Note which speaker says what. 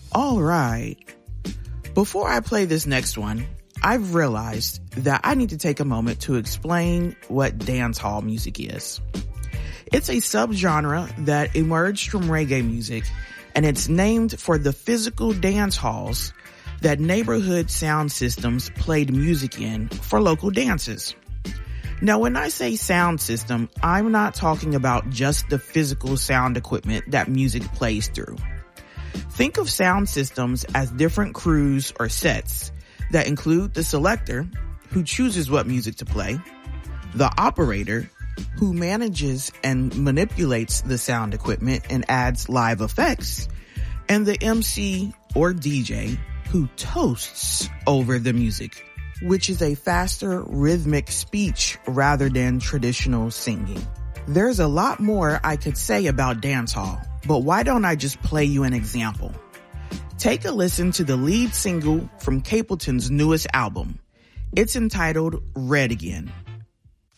Speaker 1: All right. Before I play this next one, I've realized that I need to take a moment to explain what dancehall music is. It's a subgenre that emerged from reggae music, and it's named for the physical dance halls that neighborhood sound systems played music in for local dances. Now, when I say sound system, I'm not talking about just the physical sound equipment that music plays through. Think of sound systems as different crews or sets that include the selector, who chooses what music to play, the operator, who manages and manipulates the sound equipment and adds live effects, and the MC or DJ, who toasts over the music, which is a faster rhythmic speech rather than traditional singing. There's a lot more I could say about dancehall, but why don't I just play you an example? Take a listen to the lead single from Capleton's newest album. It's entitled Red Again.